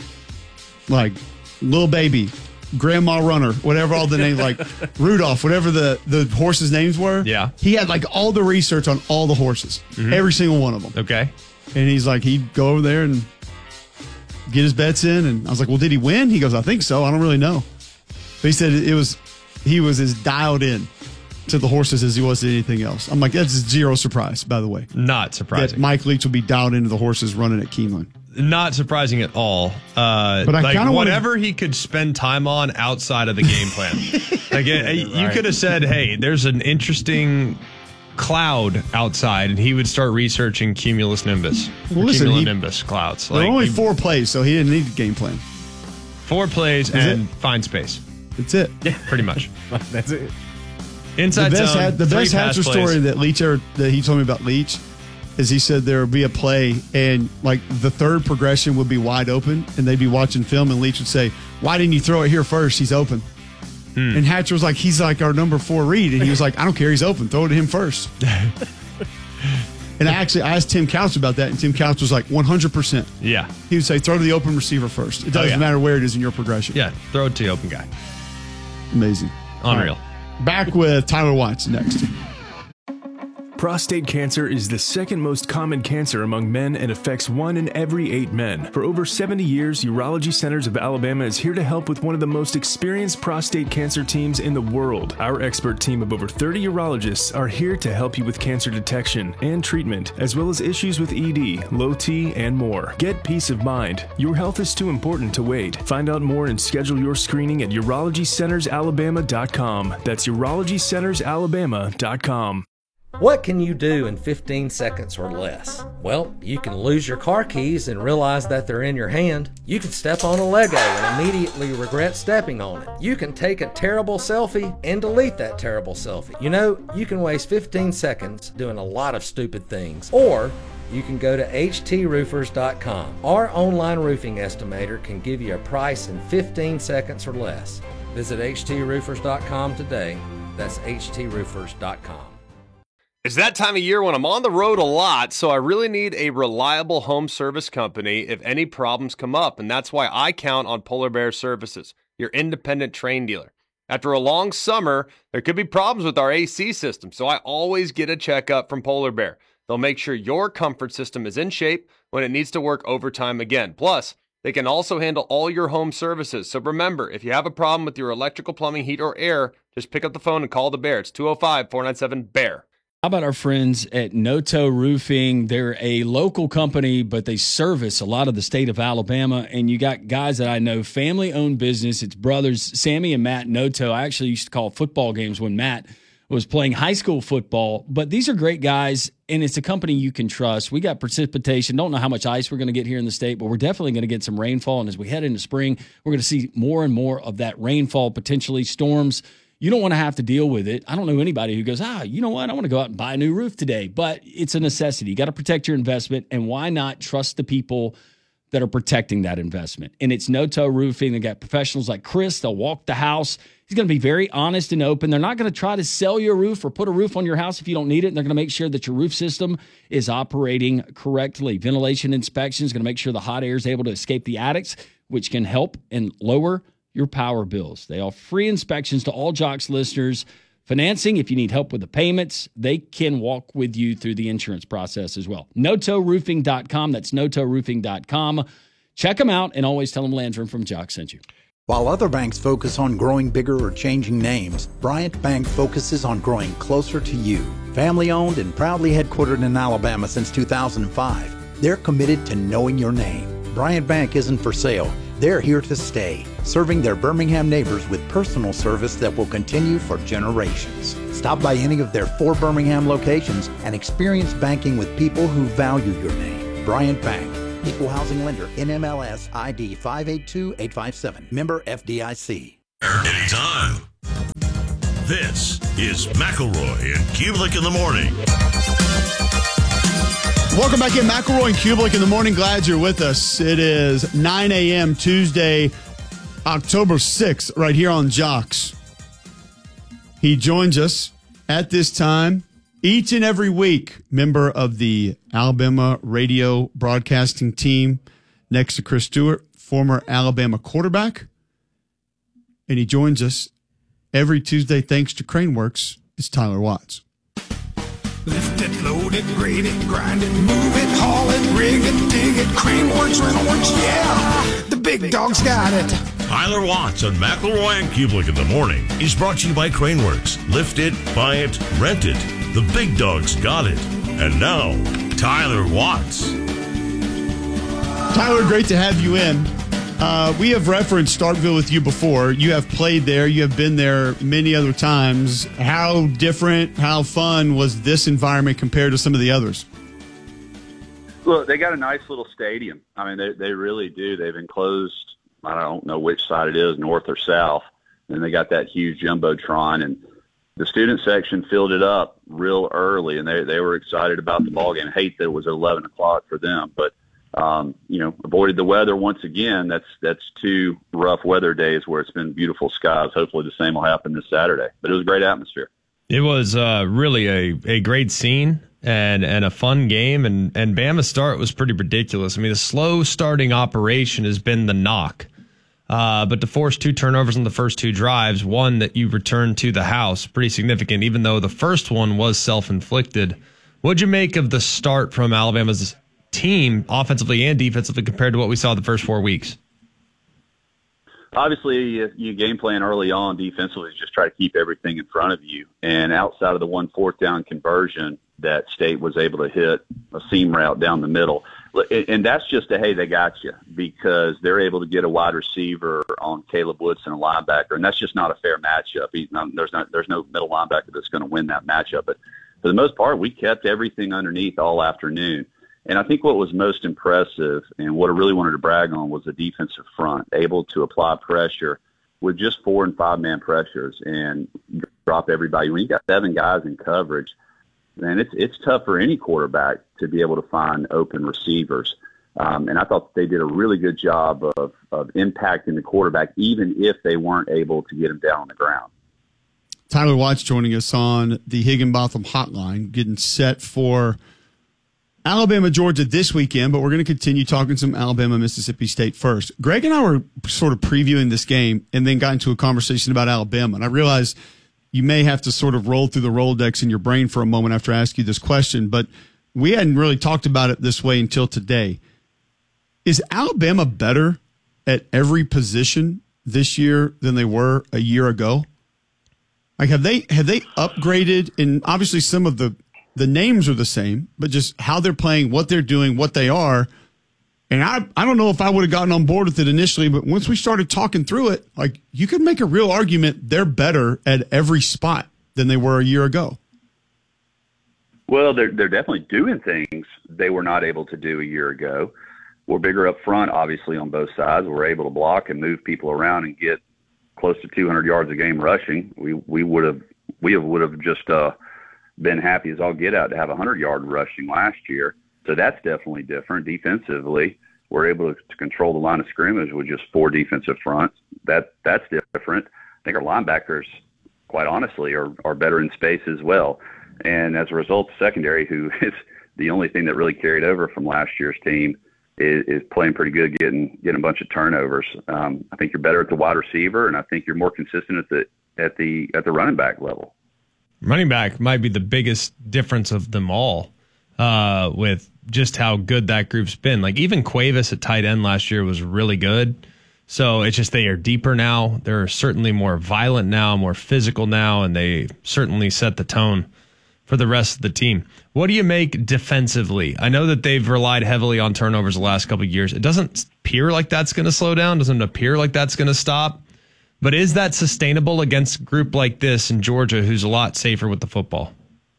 Little Baby, Grandma Runner, whatever all the names, like Rudolph, whatever the horses' names were. Yeah. He had like all the research on all the horses, every single one of them. Okay. And he's like, he'd go over there and get his bets in. And I was like, well, did he win? He goes, I think so. I don't really know. But he said he was as dialed in to the horses as he was to anything else. I'm like, that's zero surprise, by the way. Not surprising. That Mike Leach will be dialed into the horses running at Keeneland. Not surprising at all. But I kind of whatever he could spend time on outside of the game plan. You could have said, "Hey, there's an interesting cloud outside," and he would start researching cumulus nimbus, cumulonimbus clouds. There were only 4 plays, so he didn't need a game plan. 4 plays and find space. That's it. Yeah, pretty much. That's it. Inside zone. The best Hatcher story that he told me about Leach. Is he said there would be a play and like the third progression would be wide open and they'd be watching film and Leach would say, "Why didn't you throw it here first? He's open." And Hatcher was like, "He's like our number 4 read." And he was like, "I don't care. He's open. Throw it to him first." And I asked Tim Couch about that and Tim Couch was like 100%. Yeah. He would say, "Throw to the open receiver first. It doesn't matter where it is in your progression." Yeah. Throw it to the open guy. Amazing. Unreal. Right. Back with Tyler Watts next. Prostate cancer is the second most common cancer among men and affects 1 in every 8 men. For over 70 years, Urology Centers of Alabama is here to help with one of the most experienced prostate cancer teams in the world. Our expert team of over 30 urologists are here to help you with cancer detection and treatment, as well as issues with ED, low T, and more. Get peace of mind. Your health is too important to wait. Find out more and schedule your screening at urologycentersalabama.com. That's urologycentersalabama.com. What can you do in 15 seconds or less? Well, you can lose your car keys and realize that they're in your hand. You can step on a Lego and immediately regret stepping on it. You can take a terrible selfie and delete that terrible selfie. You know, you can waste 15 seconds doing a lot of stupid things. Or you can go to HTRoofers.com. Our online roofing estimator can give you a price in 15 seconds or less. Visit HTRoofers.com today. That's HTRoofers.com. It's that time of year when I'm on the road a lot, so I really need a reliable home service company if any problems come up, and that's why I count on Polar Bear Services, your independent Trane dealer. After a long summer, there could be problems with our AC system, so I always get a checkup from Polar Bear. They'll make sure your comfort system is in shape when it needs to work overtime again. Plus, they can also handle all your home services. So remember, if you have a problem with your electrical, plumbing, heat, or air, just pick up the phone and call the Bear. It's 205-497-BEAR. How about our friends at Noto Roofing? They're a local company, but they service a lot of the state of Alabama. And you got guys that I know, family-owned business. It's brothers, Sammy and Matt Noto. I actually used to call football games when Matt was playing high school football. But these are great guys, and it's a company you can trust. We got precipitation. Don't know how much ice we're going to get here in the state, but we're definitely going to get some rainfall. And as we head into spring, we're going to see more and more of that rainfall, potentially storms. You don't want to have to deal with it. I don't know anybody who goes, you know what? I want to go out and buy a new roof today. But it's a necessity. You got to protect your investment. And why not trust the people that are protecting that investment? And it's Noto Roofing. They got professionals like Chris. They'll walk the house. He's going to be very honest and open. They're not going to try to sell you a roof or put a roof on your house if you don't need it. And they're going to make sure that your roof system is operating correctly. Ventilation inspection is going to make sure the hot air is able to escape the attics, which can help and lower your power bills. They offer free inspections to all Jocks listeners. Financing, if you need help with the payments, they can walk with you through the insurance process as well. NotoRoofing.com. That's NotoRoofing.com. Check them out and always tell them Landrum from Jocks sent you. While other banks focus on growing bigger or changing names, Bryant Bank focuses on growing closer to you. Family-owned and proudly headquartered in Alabama since 2005, they're committed to knowing your name. Bryant Bank isn't for sale. They're here to stay, serving their Birmingham neighbors with personal service that will continue for generations. Stop by any of their 4 Birmingham locations and experience banking with people who value your name. Bryant Bank. Equal housing lender. NMLS ID 582857. Member FDIC. Anytime. This is McElroy and Kubelik in the morning. Welcome back in, McElroy and Kubelik in the morning. Glad you're with us. It is 9 a.m. Tuesday, October 6th, right here on Jocks. He joins us at this time each and every week, member of the Alabama radio broadcasting team, next to Chris Stewart, former Alabama quarterback. And he joins us every Tuesday thanks to Craneworks. It's Tyler Watts. Lift it, load it, grade it, grind it, move it, haul it, rig it, dig it, Craneworks, Rentalworks, yeah! The big dog's got it. Tyler Watts on McElroy and Kubelik in the morning is brought to you by Craneworks. Lift it, buy it, rent it. The big dog's got it. And now, Tyler Watts. Tyler, great to have you in. We have referenced Starkville with you before. You have played there. You have been there many other times. How different, how fun was this environment compared to some of the others? Look, they got a nice little stadium. I mean, they really do. They've enclosed, I don't know which side it is, north or south, and they got that huge Jumbotron, and the student section filled it up real early, and they were excited about the ballgame. Hate that it was at 11 o'clock for them, but avoided the weather once again. That's 2 rough weather days where it's been beautiful skies. Hopefully the same will happen this Saturday. But it was a great atmosphere. It was really a great scene and a fun game. And Bama's start was pretty ridiculous. I mean, the slow starting operation has been the knock. But to force 2 turnovers on the first 2 drives, one that you returned to the house, pretty significant, even though the first one was self-inflicted. What'd you make of the start from Alabama's team, offensively and defensively, compared to what we saw the first 4 weeks? Obviously, you game plan early on defensively, just try to keep everything in front of you. And outside of the 1 4th down conversion that State was able to hit a seam route down the middle. And that's just hey, they got you, because they're able to get a wide receiver on Caleb Woodson, a linebacker, and that's just not a fair matchup. There's no middle linebacker that's going to win that matchup. But for the most part, we kept everything underneath all afternoon. And I think what was most impressive and what I really wanted to brag on was the defensive front, able to apply pressure with just 4- and 5-man pressures and drop everybody. When you got 7 guys in coverage, man, it's tough for any quarterback to be able to find open receivers. And I thought they did a really good job of impacting the quarterback, even if they weren't able to get him down on the ground. Tyler Watts joining us on the Higginbotham Hotline, getting set for Alabama, Georgia this weekend, but we're going to continue talking some Alabama, Mississippi State first. Greg and I were sort of previewing this game and then got into a conversation about Alabama. And I realized you may have to sort of roll through the Rolodex in your brain for a moment after I ask you this question, but we hadn't really talked about it this way until today. Is Alabama better at every position this year than they were a year ago? Like, have they upgraded? And obviously some of the names are the same, but just how they're playing, what they're doing, what they are. And I don't know if I would have gotten on board with it initially, but once we started talking through it, like, you could make a real argument they're better at every spot than they were a year ago. Well, they're definitely doing things they were not able to do a year ago. We're bigger up front, obviously, on both sides. We're able to block and move people around and get close to 200 yards a game rushing. We would have just been happy as all get out to have 100-yard rushing last year. So that's definitely different. Defensively, we're able to control the line of scrimmage with just 4 defensive fronts. That's different. I think our linebackers, quite honestly, are better in space as well. And as a result, the secondary, who is the only thing that really carried over from last year's team, is playing pretty good, getting a bunch of turnovers. I think you're better at the wide receiver, and I think you're more consistent at the running back level. Running back might be the biggest difference of them all, with just how good that group's been. Like, even Cuevas at tight end last year was really good. So it's just they are deeper now. They're certainly more violent now, more physical now, and they certainly set the tone for the rest of the team. What do you make defensively? I know that they've relied heavily on turnovers the last couple of years. It doesn't appear like that's going to slow down. Doesn't appear like that's going to stop. But is that sustainable against a group like this in Georgia who's a lot safer with the football?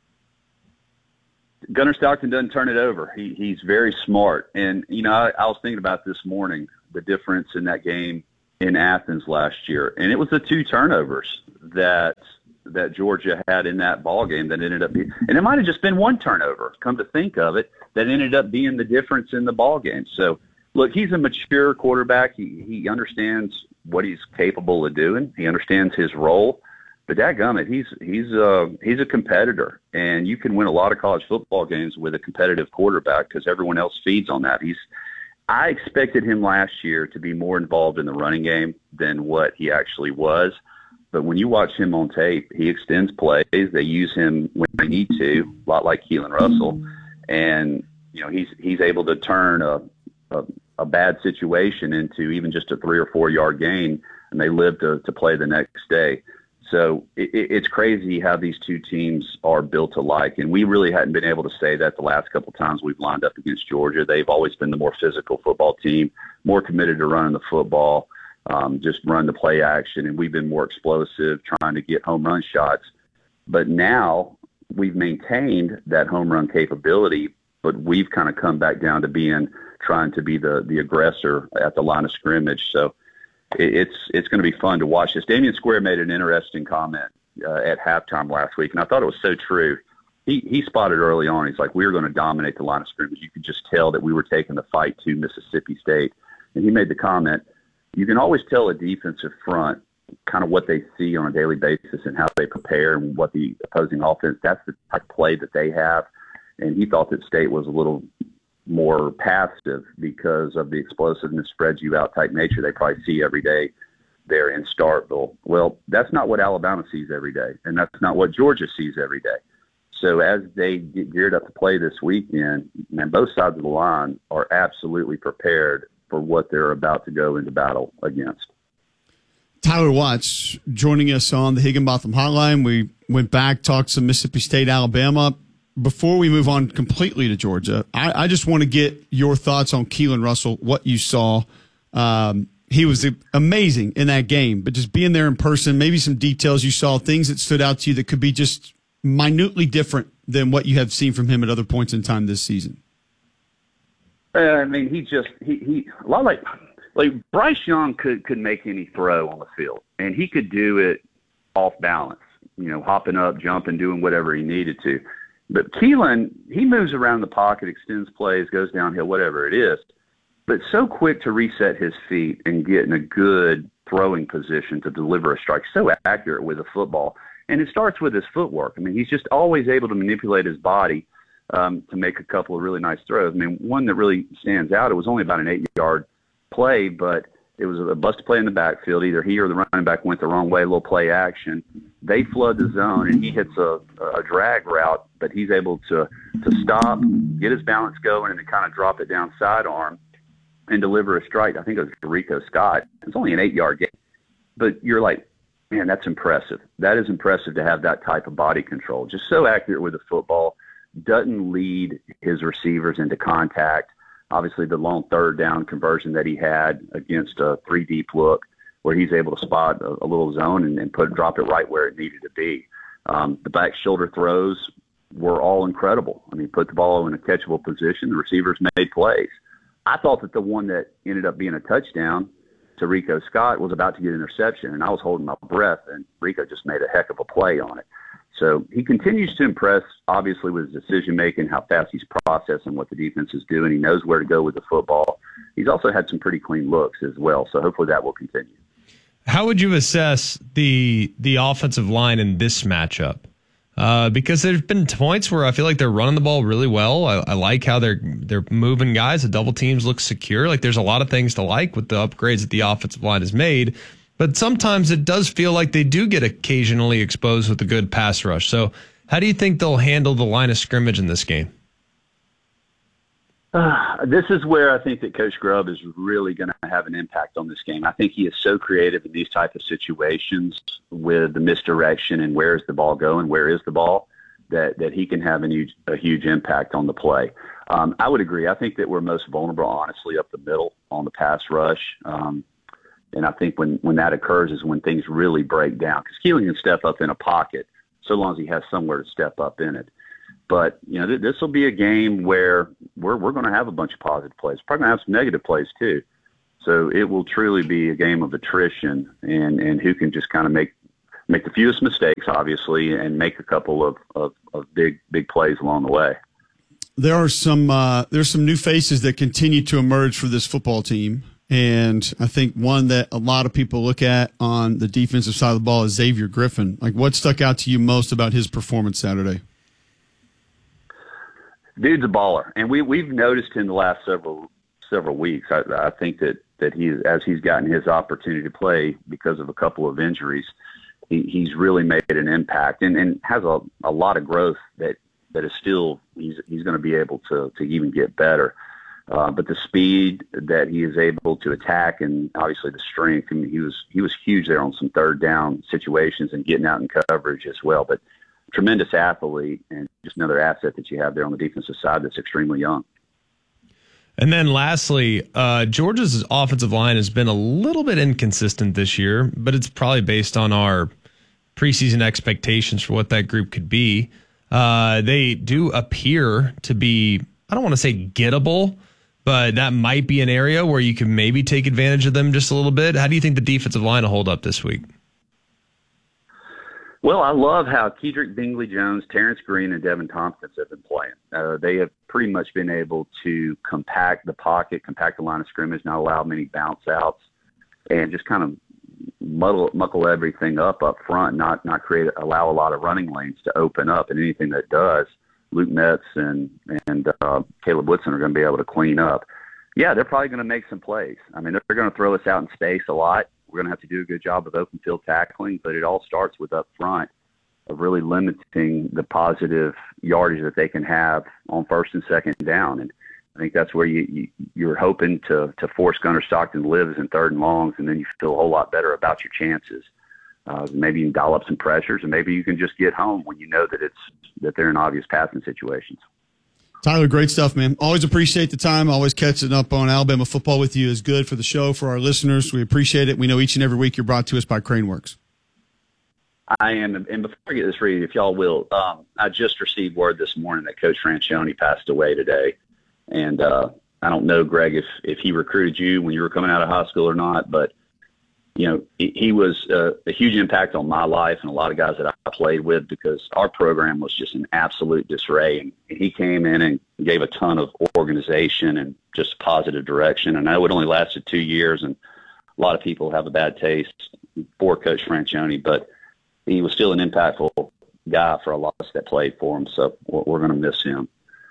Gunnar Stockton doesn't turn it over. He's very smart. And, you know, I was thinking about this morning, the difference in that game in Athens last year. And it was the 2 turnovers that Georgia had in that ball game that ended up being, and it might have just been 1 turnover, come to think of it, that ended up being the difference in the ball game. So, look, he's a mature quarterback. He understands what he's capable of doing. He understands his role. But dadgummit, he's a competitor, and you can win a lot of college football games with a competitive quarterback because everyone else feeds on that. I expected him last year to be more involved in the running game than what he actually was. But when you watch him on tape, he extends plays. They use him when they need to, a lot like Keelan Russell. And, you know, he's able to turn a bad situation into even just a 3 or 4 yard gain, and they live to play the next day. So it's crazy how these two teams are built alike. And we really hadn't been able to say that the last couple of times we've lined up against Georgia. They've always been the more physical football team, more committed to running the football, just run the play action. And we've been more explosive, trying to get home run shots. But now we've maintained that home run capability, but we've kind of come back down to trying to be the aggressor at the line of scrimmage. So it's going to be fun to watch this. Damian Square made an interesting comment at halftime last week, and I thought it was so true. He spotted early on, he's like, we were going to dominate the line of scrimmage. You could just tell that we were taking the fight to Mississippi State. And he made the comment, you can always tell a defensive front kind of what they see on a daily basis and how they prepare and what the opposing offense, that's the type of play that they have. And he thought that State was a little more passive because of the explosiveness, spreads you out type nature they probably see every day there in Starkville. Well, that's not what Alabama sees every day, and that's not what Georgia sees every day. So as they get geared up to play this weekend, man, both sides of the line are absolutely prepared for what they're about to go into battle against. Tyler Watts joining us on the Higginbotham Hotline. We went back, talked some Mississippi State, Alabama. Before we move on completely to Georgia, I just want to get your thoughts on Keelan Russell, what you saw. He was amazing in that game, but just being there in person, maybe some details you saw, things that stood out to you that could be just minutely different than what you have seen from him at other points in time this season. I mean, he a lot like Bryce Young could make any throw on the field, and he could do it off balance, you know, hopping up, jumping, doing whatever he needed to. But Keelan, he moves around the pocket, extends plays, goes downhill, whatever it is, but so quick to reset his feet and get in a good throwing position to deliver a strike, so accurate with a football. And it starts with his footwork. I mean, he's just always able to manipulate his body to make a couple of really nice throws. I mean, one that really stands out, it was only about an 8-yard play, but it was a busted play in the backfield. Either he or the running back went the wrong way, a little play action. They flood the zone, and he hits a drag route, but he's able to stop, get his balance going, and then kind of drop it down sidearm and deliver a strike. I think it was Rico Scott. It's only an 8-yard game. But you're like, man, that's impressive. That is impressive to have that type of body control. Just so accurate with the football, doesn't lead his receivers into contact. Obviously, the long third down conversion that he had against a 3-deep look where he's able to spot a little zone and drop it right where it needed to be. The back shoulder throws were all incredible. I mean, put the ball in a catchable position. The receivers made plays. I thought that the one that ended up being a touchdown to Rico Scott was about to get an interception, and I was holding my breath, and Rico just made a heck of a play on it. So he continues to impress, obviously, with his decision-making, how fast he's processing what the defense is doing. He knows where to go with the football. He's also had some pretty clean looks as well, so hopefully that will continue. How would you assess the offensive line in this matchup? Because there's been points where I feel like they're running the ball really well. I like how they're moving guys. The double teams look secure. Like there's a lot of things to like with the upgrades that the offensive line has made. But sometimes it does feel like they do get occasionally exposed with a good pass rush. So how do you think they'll handle the line of scrimmage in this game? This is where I think that Coach Grubb is really going to have an impact on this game. I think he is so creative in these type of situations with the misdirection and where is the ball going, where is the ball, that he can have a huge impact on the play. I would agree. I think that we're most vulnerable, honestly, up the middle on the pass rush. And I think when that occurs is when things really break down. Because Keeling can step up in a pocket so long as he has somewhere to step up in it. But, this will be a game where we're going to have a bunch of positive plays. Probably going to have some negative plays too. So it will truly be a game of attrition and who can just kind of make the fewest mistakes, obviously, and make a couple of big plays along the way. There's some new faces that continue to emerge for this football team. And I think one that a lot of people look at on the defensive side of the ball is Xavier Griffin. Like, what stuck out to you most about his performance Saturday? Dude's a baller, and we've noticed in the last several weeks. I think that as he's gotten his opportunity to play because of a couple of injuries, he's really made an impact and has a lot of growth that is still he's going to be able to even get better. But the speed that he is able to attack and obviously the strength. I mean, he was huge there on some third down situations and getting out in coverage as well. But tremendous athlete and just another asset that you have there on the defensive side that's extremely young. And then lastly, Georgia's offensive line has been a little bit inconsistent this year, but it's probably based on our preseason expectations for what that group could be. They do appear to be, I don't want to say gettable, but that might be an area where you can maybe take advantage of them just a little bit. How do you think the defensive line will hold up this week? Well, I love how Kedrick Bingley-Jones, Terrence Green, and Devin Tompkins have been playing. They have pretty much been able to compact the pocket, compact the line of scrimmage, not allow many bounce outs, and just kind of muckle everything up front, not allow a lot of running lanes to open up. And anything that does, Luke Metz and Caleb Woodson are going to be able to clean up. Yeah, they're probably going to make some plays. I mean, they're going to throw us out in space a lot. We're going to have to do a good job of open field tackling, but it all starts with up front of really limiting the positive yardage that they can have on first and second down. And I think that's where you're hoping to force Gunnar Stockton to live in third and longs, and then you feel a whole lot better about your chances. Maybe you can dial up some pressures, and maybe you can just get home when you know that they're in obvious passing situations. Tyler, great stuff, man. Always appreciate the time. Always catching up on Alabama football with you is good for the show, for our listeners. We appreciate it. We know each and every week you're brought to us by Craneworks. I am. And before I get this read, if y'all will, I just received word this morning that Coach Franchione passed away today. And I don't know, Greg, if he recruited you when you were coming out of high school or not, but he was a huge impact on my life and a lot of guys that I played with, because our program was just an absolute disarray. And he came in and gave a ton of organization and just positive direction. And I know it only lasted 2 years, and a lot of people have a bad taste for Coach Franchione, but he was still an impactful guy for a lot of us that played for him. So we're going to miss him.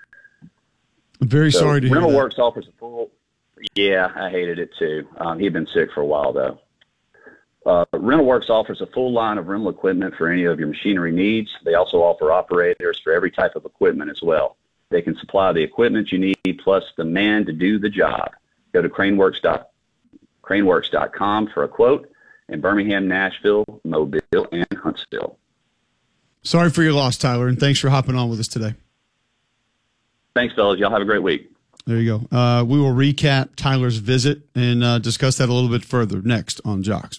I'm very sorry to hear that. Rental Works offers a full. Yeah, I hated it too. He'd been sick for a while though. Rental Works offers a full line of rental equipment for any of your machinery needs. They also offer operators for every type of equipment as well. They can supply the equipment you need plus the man to do the job. Go to craneworks.com for a quote in Birmingham, Nashville, Mobile, and Huntsville. Sorry for your loss, Tyler, and thanks for hopping on with us today. Thanks, fellas. Y'all have a great week. There you go. We will recap Tyler's visit and discuss that a little bit further next on Jocks.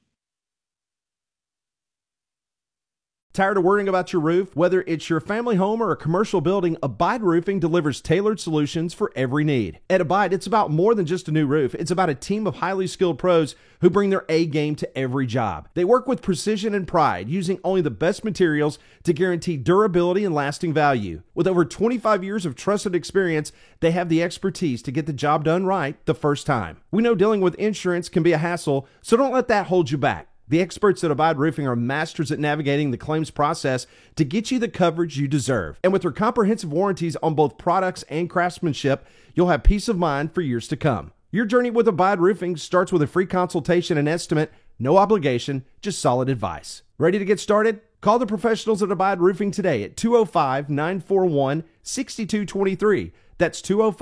Tired of worrying about your roof? Whether it's your family home or a commercial building, Abide Roofing delivers tailored solutions for every need. At Abide, it's about more than just a new roof. It's about a team of highly skilled pros who bring their A game to every job. They work with precision and pride, using only the best materials to guarantee durability and lasting value. With over 25 years of trusted experience, they have the expertise to get the job done right the first time. We know dealing with insurance can be a hassle, so don't let that hold you back. The experts at Abide Roofing are masters at navigating the claims process to get you the coverage you deserve. And with their comprehensive warranties on both products and craftsmanship, you'll have peace of mind for years to come. Your journey with Abide Roofing starts with a free consultation and estimate, no obligation, just solid advice. Ready to get started? Call the professionals at Abide Roofing today at 205-941-6223. That's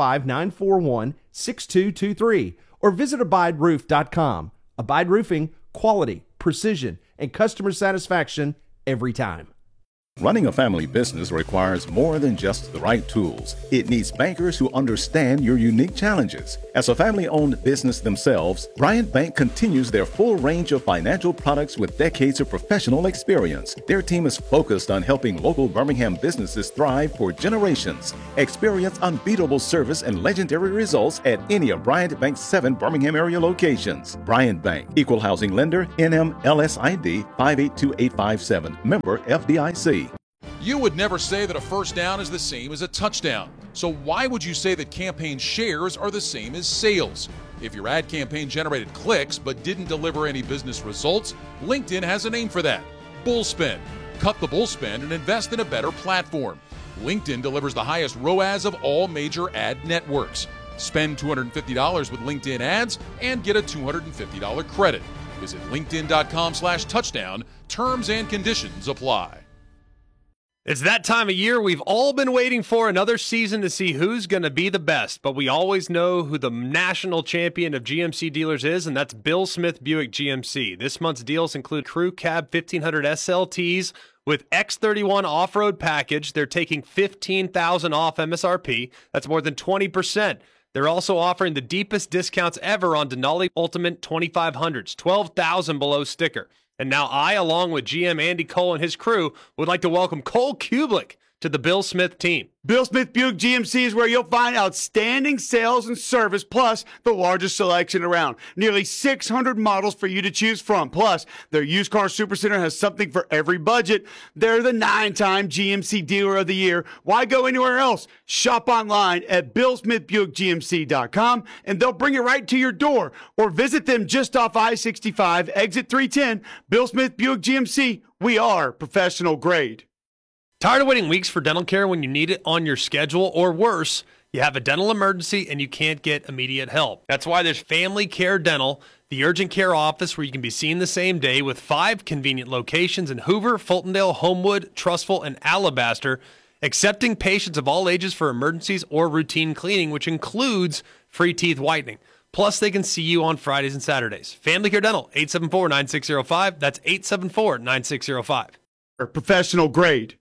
205-941-6223. Or visit abideroof.com. Abide Roofing, quality, precision, and customer satisfaction every time. Running a family business requires more than just the right tools. It needs bankers who understand your unique challenges. As a family-owned business themselves, Bryant Bank continues their full range of financial products with decades of professional experience. Their team is focused on helping local Birmingham businesses thrive for generations. Experience unbeatable service and legendary results at any of Bryant Bank's 7 Birmingham area locations. Bryant Bank, Equal Housing Lender, NMLSID 582857, member FDIC. You would never say that a first down is the same as a touchdown. So why would you say that campaign shares are the same as sales? If your ad campaign generated clicks but didn't deliver any business results, LinkedIn has a name for that: bullspend. Cut the bullspend and invest in a better platform. LinkedIn delivers the highest ROAS of all major ad networks. Spend $250 with LinkedIn ads and get a $250 credit. Visit linkedin.com/touchdown. Terms and conditions apply. It's that time of year we've all been waiting for, another season to see who's going to be the best. But we always know who the national champion of GMC dealers is, and that's Bill Smith Buick GMC. This month's deals include Crew Cab 1500 SLTs with X31 off-road package. They're taking $15,000 off MSRP. That's more than 20%. They're also offering the deepest discounts ever on Denali Ultimate 2500s, $12,000 below sticker. And now I, along with GM Andy Cole and his crew, would like to welcome Cole Kublik to the Bill Smith team. Bill Smith Buick GMC is where you'll find outstanding sales and service, plus the largest selection around. Nearly 600 models for you to choose from. Plus, their used car supercenter has something for every budget. They're the 9-time GMC Dealer of the Year. Why go anywhere else? Shop online at BillSmithBuickGMC.com, and they'll bring it right to your door. Or visit them just off I-65, exit 310. Bill Smith Buick GMC, we are professional grade. Tired of waiting weeks for dental care when you need it on your schedule, or worse, you have a dental emergency and you can't get immediate help? That's why there's Family Care Dental, the urgent care office where you can be seen the same day, with 5 convenient locations in Hoover, Fultondale, Homewood, Trussville, and Alabaster, accepting patients of all ages for emergencies or routine cleaning, which includes free teeth whitening. Plus, they can see you on Fridays and Saturdays. Family Care Dental, 874-9605. That's 874-9605. Professional grade.